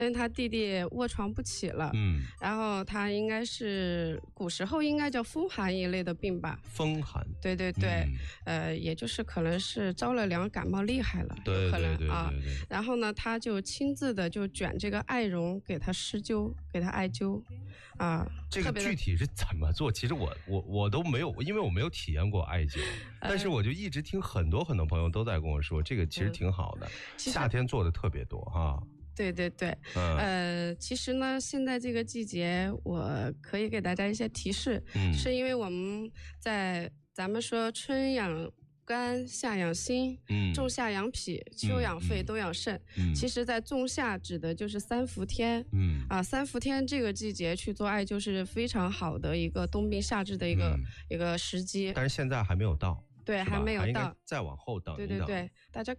因为他弟弟卧床不起了，然后他应该是古时候应该叫风寒一类的病吧。 风寒， 对对对，也就是可能是着了凉，感冒厉害了， 对有可能对啊。然后呢，他就亲自的就卷这个艾绒给他施灸，给他艾灸啊。 这个具体是怎么做？其实我都没有，因为我没有体验过艾灸，但是我就一直听很多朋友都在跟我说，这个其实挺好的，夏天做的特别多哈。 对对对，其实呢，现在这个季节，我可以给大家一些提示，是因为我们咱们说春养肝，夏养心，仲夏养脾，秋养肺，冬养肾。其实在仲夏指的就是三伏天，三伏天这个季节去做艾灸是非常好的一个冬病夏治的一个时机。 但是现在还没有到。 对，还没有到， 再往后等一等。 对对对，大家